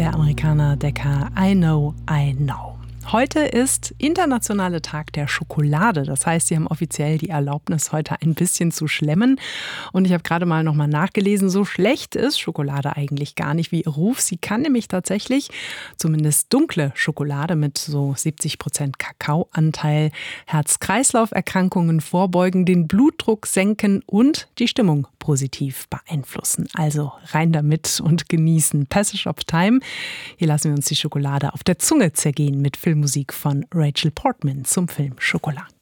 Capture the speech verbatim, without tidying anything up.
der Amerikaner Decca I Know, I Know. Heute ist Internationaler Tag der Schokolade. Das heißt, sie haben offiziell die Erlaubnis, heute ein bisschen zu schlemmen. Und ich habe gerade mal nochmal nachgelesen, so schlecht ist Schokolade eigentlich gar nicht wie ihr Ruf. Sie kann nämlich tatsächlich, zumindest dunkle Schokolade mit so siebzig Prozent Kakaoanteil, Herz-Kreislauf-Erkrankungen vorbeugen, den Blutdruck senken und die Stimmung positiv beeinflussen. Also rein damit und genießen. Passage of Time. Hier lassen wir uns die Schokolade auf der Zunge zergehen mit Filmmusik von Rachel Portman zum Film Schokolade.